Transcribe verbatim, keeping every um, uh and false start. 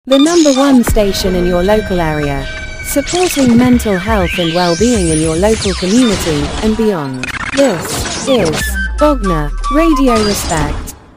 the number one station in your local area, supporting mental health and well-being in your local community and beyond. This is Bogner Radio Respect.